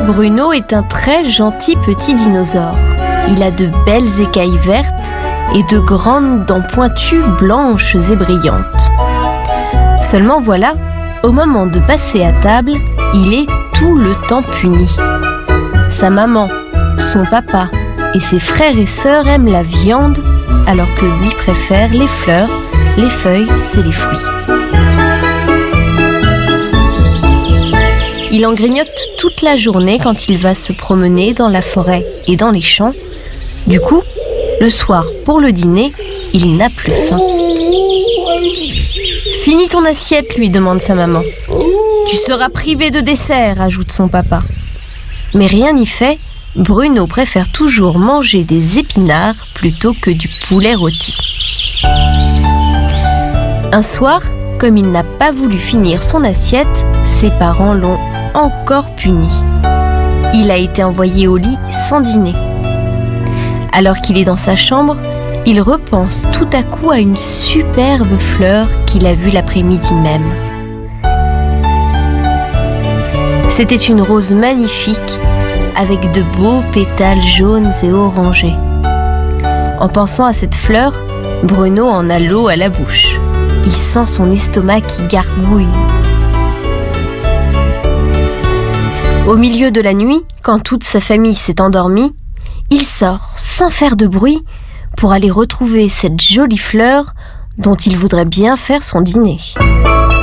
Bruno est un très gentil petit dinosaure. Il a de belles écailles vertes et de grandes dents pointues blanches et brillantes. Seulement voilà, au moment de passer à table, il est tout le temps puni. Sa maman, son papa et ses frères et sœurs aiment la viande, alors que lui préfère les fleurs, les feuilles et les fruits. Il en grignote toute la journée quand il va se promener dans la forêt et dans les champs. Du coup, le soir, pour le dîner, il n'a plus faim. « Finis ton assiette » lui demande sa maman. « Tu seras privé de dessert » ajoute son papa. Mais rien n'y fait, Bruno préfère toujours manger des épinards plutôt que du poulet rôti. Un soir, comme il n'a pas voulu finir son assiette, ses parents l'ont encore puni. Il a été envoyé au lit sans dîner. Alors qu'il est dans sa chambre, il repense tout à coup à une superbe fleur qu'il a vue l'après-midi même. C'était une rose magnifique avec de beaux pétales jaunes et orangés. En pensant à cette fleur, Bruno en a l'eau à la bouche. Il sent son estomac qui gargouille. Au milieu de la nuit, quand toute sa famille s'est endormie, il sort sans faire de bruit pour aller retrouver cette jolie fleur dont il voudrait bien faire son dîner.